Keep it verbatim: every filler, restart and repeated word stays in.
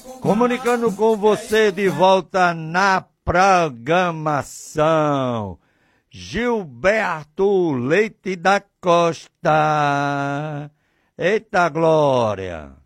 Comunicando com você de volta na programação. Gilberto Leite da Costa. Eita glória!